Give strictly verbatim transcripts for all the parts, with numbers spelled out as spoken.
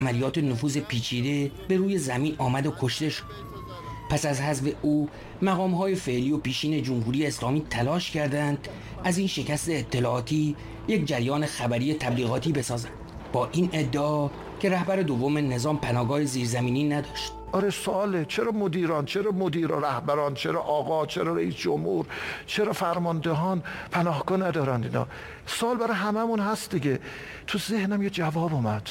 عملیات نفوذ پیچیده به روی زمین آمد و کشته شد. پس از حذف او مقام‌های فعلی و پیشین جمهوری اسلامی تلاش کردند از این شکست اطلاعاتی یک جریان خبری تبلیغاتی بسازند، با این ادعا که رهبر دوم نظام پناهگاه زیرزمینی نداشت. آره سواله، چرا مدیران، چرا مدیر و رهبران، چرا آقا، چرا رئیس جمهور، چرا فرماندهان پناهگاه ندارن؟ اینا سوال برای هممون هست دیگه. تو ذهنم یه جواب اومد،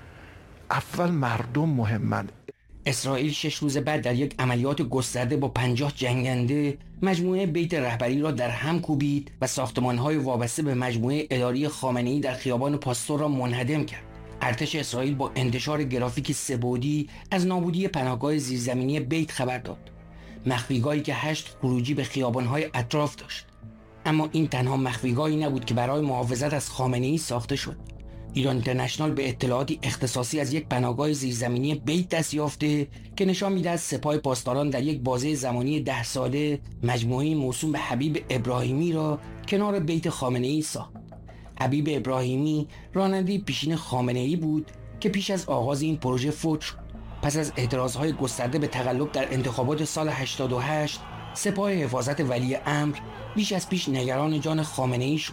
اول مردم مهمن. اسرائیل شش روز بعد در یک عملیات گسترده با پنجاه جنگنده مجموعه بیت رهبری را در هم کوبید و ساختمان‌های وابسته به مجموعه اداری خامنه‌ای در خیابان پاستور را منهدم کرد. ارتش اسرائیل با انتشار گرافیک سه‌بعدی از نابودی پناهگاه زیرزمینی بیت خبر داد، مخفیگاهی که هشت خروجی به خیابان‌های اطراف داشت. اما این تنها مخفیگاهی نبود که برای محافظت از خامنه‌ای ساخته شد. ایران اینترنشنال به اطلاعاتی اختصاصی از یک پناهگاه زیرزمینی بیت دست یافته که نشان می‌دهد سپاه پاسداران در یک بازه زمانی ده ساله مجموعه موسوم به حبیب ابراهیمی را کنار بیت خامنه‌ای ساخت. حبیب ابراهیمی راننده پیشین خامنه‌ای بود که پیش از آغاز این پروژه فوت شد. پس از اعتراضهای گسترده به تقلب در انتخابات سال هشتاد و هشت، سپاه حفاظت ولی امر بیش از پیش نگران جان خامنه‌ای شد.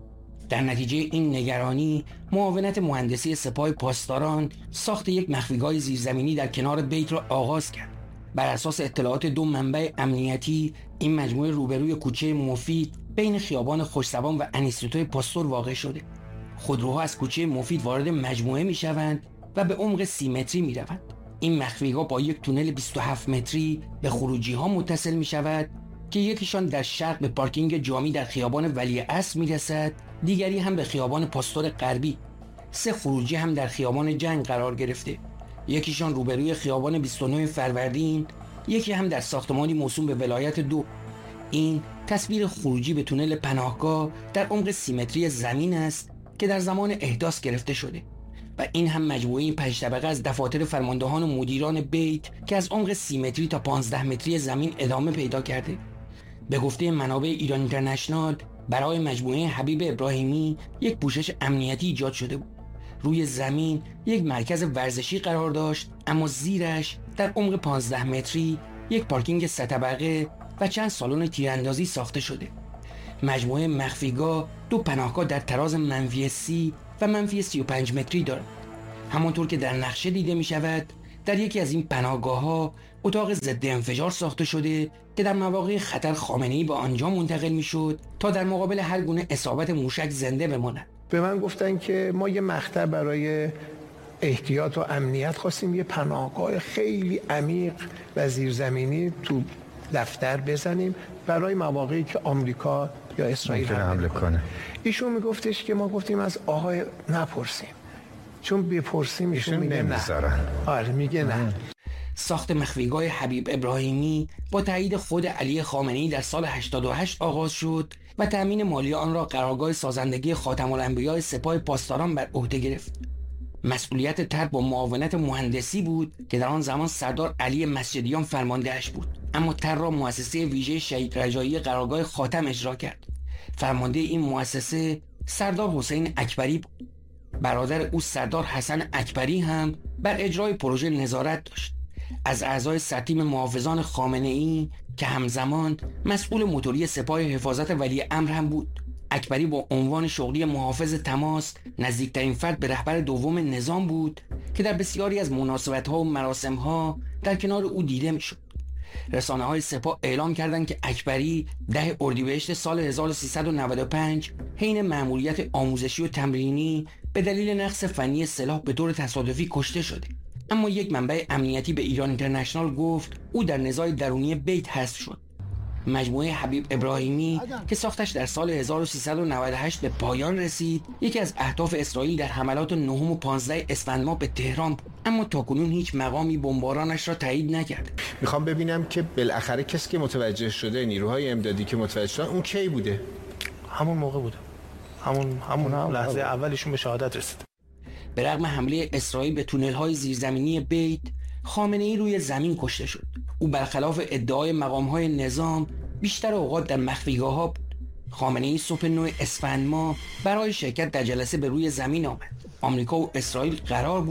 در نتیجه این نگرانی، معاونت مهندسی سپاه پاسداران ساخت یک مخفیگاه زیرزمینی در کنار بیت را آغاز کرد. بر اساس اطلاعات دو منبع امنیتی، این مجموعه روبروی کوچه مفید بین خیابان خوش‌زبان و انیستوتوی پاستور واقع شده. خودروها از کوچه مفید وارد مجموعه می شوند و به عمق سی متری می روند. این مخفیگاه با یک تونل بیست و هفت متری به خروجی ها متصل می شود که یکیشان در شرق به پارکینگ جامی در خیابان ولیعصر می رسد، دیگری هم به خیابان پاستور غربی. سه خروجی هم در خیابان جنگ قرار گرفته، یکیشان روبروی خیابان بیست و نه فروردین، یکی هم در ساختمانی موسوم به ولایت دو. این تصویر خروجی به تونل پناهگاه در عمق سی متری زمین است که در زمان احداث گرفته شده و این هم مجموعه پنج طبقه از دفاتر فرماندهان و مدیران بیت که از عمق سی متری تا پانزده متری زمین ادامه پیدا کرده. به گفته منابع ایران اینترنشنال، برای مجموعه حبیب ابراهیمی یک پوشش امنیتی ایجاد شده بود. روی زمین یک مرکز ورزشی قرار داشت، اما زیرش در عمق پانزده متری یک پارکینگ سه طبقه و چند سالن تیراندازی ساخته شده. مجموعه مخفیگاه دو پناهگاه در تراز منفی سی و منفی سی و پنج متری دارد. همانطور که در نقشه دیده می شود، در یکی از این پناهگاه ها اتاق ضد انفجار ساخته شده که در مواقع خطر خامنه‌ای به آنجا منتقل می شد تا در مقابل هر گونه اصابت موشک زنده بماند. به من گفتن که ما یه مقطع برای احتیاط و امنیت خواستیم یه پناهگاه خیلی عمیق و زیرزمینی تو دفتر بزنیم برای مواقعی که آمریکا یا اسرائیل حمله کنه. ایشون میگفتش که ما گفتیم از آقای نپرسیم، چون بپرسیم ایشون میگه نه. آره میگه نه. ساخت مخفیگاه حبیب ابراهیمی با تایید خود علی خامنه‌ای در سال هشتاد و هشت آغاز شد و تأمین مالی آن را قرارگاه سازندگی خاتم الانبیاء سپاه پاسداران بر عهده گرفت. مسئولیت طرح با معاونت مهندسی بود که در آن زمان سردار علی مسجدیان فرماندهش بود، اما طرح را مؤسسه ویژه شهید رجایی قرارگاه خاتم اجرا کرد. فرمانده این مؤسسه سردار حسین اکبری بود. برادر او سردار حسن اکبری هم بر اجرای پروژه نظارت داشت. از اعضای سرتیم محافظان خامنه‌ای که همزمان مسئول موتوری سپاه حفاظت ولی امر هم بود. اکبری با عنوان شغلی محافظ تماس نزدیکترین فرد به رهبر دوم نظام بود که در بسیاری از مناسبت‌ها و مراسم‌ها در کنار او دیده می‌شد. رسانه‌های سپاه اعلام کردند که اکبری ده اردیبهشت سال هزار و سیصد و نود و پنج حین مأموریت آموزشی و تمرینی به دلیل نقص فنی سلاح به طور تصادفی کشته شده. اما یک منبع امنیتی به ایران اینترنشنال گفت او در نزاع درونی بیت حذف شد. مجموعه حبیب ابراهیمی که ساختش در سال هزار و سیصد و نود و هشت به پایان رسید، یکی از اهداف اسرائیل در حملات نهم و پانزده اسفند ماه به تهران بود، اما تاکنون هیچ مقامی بمبارانش را تایید نکرد. میخوام ببینم که بالاخره کسی که متوجه شده، نیروهای امدادی که متوجه شدن، اون کی بوده؟ همون موقع بوده. همون همون هم لحظه اولشون به شهادت رسید. به رغم حمله اسرائیل به تونل‌های زیرزمینی بیت، خامنه‌ای روی زمین کشته شد. او برخلاف ادعای مقام‌های نظام بیشتر اوقات در مخفیگاه‌ها بود. خامنه‌ای صبح نه اسفند ماه برای شرکت در جلسه به روی زمین آمد. آمریکا و اسرائیل قرار بود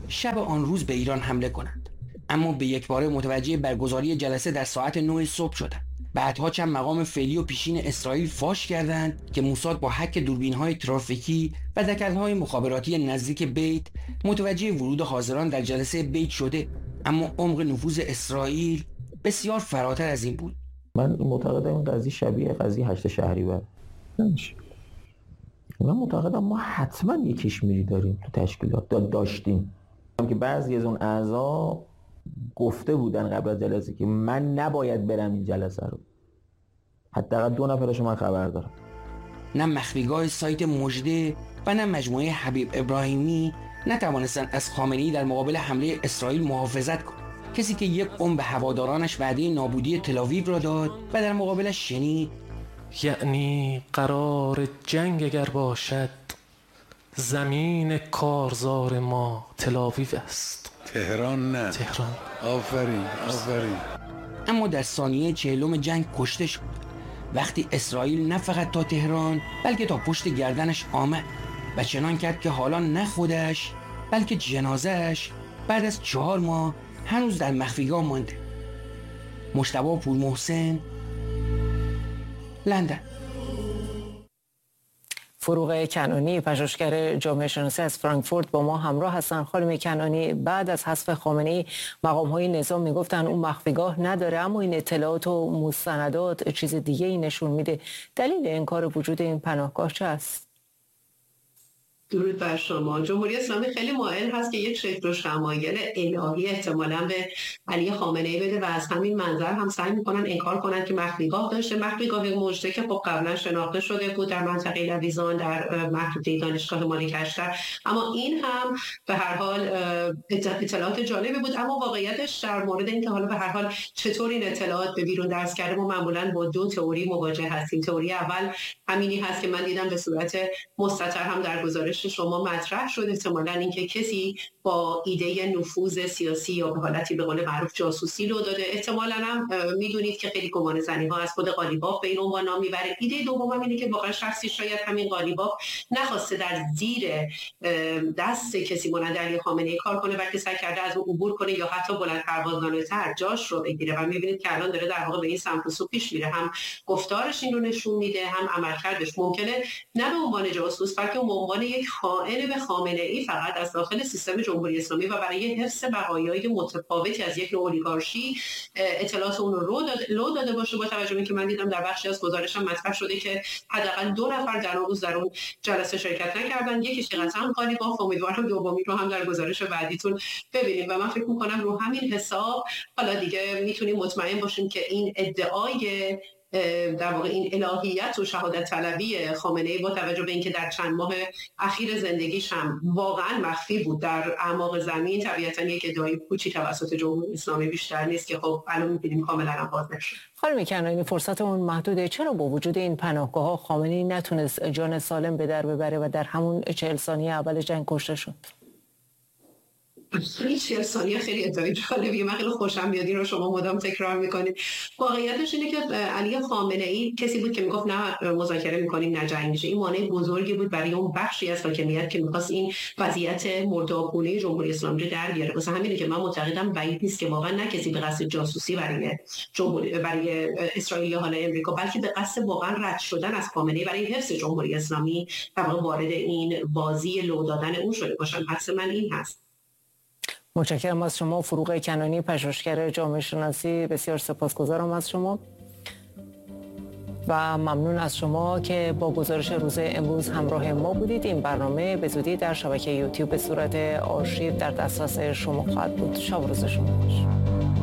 شب آن روز به ایران حمله کنند، اما به یک باره متوجه برگزاری جلسه در ساعت نه صبح شدند. بعدها چند مقام فعلی و پیشین اسرائیل فاش کردند که موساد با حک دوربین‌های ترافیکی و دکل‌های مخابراتی نزدیک بیت متوجه ورود حاضران در جلسه بیت شده، اما عمق نفوذ اسرائیل بسیار فراتر از این بود. من معتقدم این قضیه شبیه قضیه هشت شهریور نمیشه. من معتقدم ما حتما یک کشمیری داریم تو تشکیلات داشتیم که بعضی از اون اعضا گفته بودن قبل از جلسه که من نباید برم این جلسه رو. حداقل دو نفرش من خبر دارم. نه مخفیگاه سایت مژده و نه مجموعه حبیب ابراهیمی نتوانستند از خامنه‌ای در مقابل حمله اسرائیل محافظت کنند. کسی که یک قوم به هوادارانش وعده نابودی تل‌آویو را داد و در مقابلش شنید یعنی قرار جنگ اگر باشد زمین کارزار ما تل‌آویو است، تهران نه. تهران. آفرین آفرین. اما در ثانیه چهلم جنگ کشته شد وقتی اسرائیل نه فقط تا تهران بلکه تا پشت گردنش آمد و چنان کرد که حالا نه خودش بلکه جنازهش بعد از چهار ماه هنوز در مخفیگاه مانده. مجتبی پورمحسن، لندن. فروغ کنانی، پژوهشگر جامعه شناسی از فرانکفورت با ما همراه هستن. خانم کنانی، بعد از حذف خامنه‌ای مقام‌های نظام میگفتن اون مخفیگاه نداره، اما این اطلاعات و مستندات چیز دیگه ای نشون میده. دلیل انکار وجود این پناهگاه چه است؟ درود بر شما. جمهوری اسلامی خیلی مایل هست که یک شکل و شمایل الهی احتمالاً به علی خامنه‌ای بده و از همین منظر هم سعی میکنن انکار کنن که مخفیگاه داشته. مخفیگاه مژده که خب قبلا شناخته شده بود در منطقه لویزان در محدوده دانشگاه مالک اشتر، اما این هم به هر حال اطلاعات جالبی بود. اما واقعیتش در مورد اینکه حالا به هر حال چطور این اطلاعات به بیرون درس کرده، ما معمولاً با دو تئوری مواجه هستیم. تئوری اول همینی هست که من دیدم به صورت مستتر هم در گزارش شما مطرح شد، احتمالاً اینکه کسی با ایده نفوذ سیاسی یا به حالتی به قول معروف جاسوسی رو داده. احتمالاً هم میدونید که خیلی گمان زنی ها از خود قالیباف به این عنوان نام میبره. ایده دوم هم اینه که واقعا شخصی شاید همین قالیباف نخواسته در زیر دست کسی مانند علی خامنه‌ای کار کنه، بلکه سعی کرده از اون عبور کنه یا حتی بلند پروازانه‌تر جاش رو بگیره و میبینید که الان داره در واقع به این سمت و سو پیش میره. هم گفتارش این رو نشون میده، هم عملکردش. ممکنه نه به عنوان جاسوس بلکه به عنوان یک خائن به خامنه‌ای فقط از داخل سیستم جمهوری اسلامی و برای حفظ بقایای متفاوتی از یک اولیگارشی اطلاعات اون رو لو داده باشه. با توجه به اینکه من دیدم در بخشی از گزارشم مطرح شده که حداقل دو نفر در اون روز در اون جلسه شرکت نکردن، یکیش قطعا قالیباف، امیدوارم دومی رو هم در گزارش بعدیتون ببینیم. و من فکر می‌کنم رو همین حساب حالا دیگه میتونیم مطمئن باشیم که این ادعای در واقع این الهیت و شهادت طلبی خامنه‌ای با توجه به اینکه در چند ماه اخیر زندگیش هم واقعا مخفی بود در اعماق زمین، طبیعتاً یک ادعای پوچی توسط جمهوری اسلامی بیشتر نیست که خب الان می‌بینیم کاملاً باز نشد. خانم کنانی، فرصتمون محدوده. چرا با وجود این پناهگاه‌ها خامنه‌ای نتونست جان سالم به در ببره و در همون چهل ثانیه اول جنگ کشته شد؟ این چهل ثانیه خیلی ادعای جالبیه. من خیلی خوشم میاد این رو شما مدام تکرار میکنید. واقعیتش اینه که علی خامنه‌ای کسی بود که میگفت نه مذاکره میکنیم نه جنگ میشه. این مانع بزرگی بود برای اون بخشی از حاکمیت که میخواست این وضعیت مردابگونه جمهوری اسلامی رو در بیاره. واسه همینه که من معتقدم بعید نیست که واقعا نه کسی به قصد جاسوسی برای جمهوری برای اسرائیل یا حالا امریکا، بلکه به قصد واقعا رد شدن از خامنه‌ای برای حفظ جمهوری اسلامی واقعا وارد این بازی لو دادن اون شده باشن. حدس من این هست. متشکرم از شما فروغ کنانی، پژوهشگر جامعه شناسی. بسیار سپاسگزارم از شما و ممنون از شما که با گزارش روز امروز همراه ما بودید. این برنامه به زودی در شبکه یوتیوب به صورت آرشیو در دسترس شما خواهد بود. شب و روز شما خوش.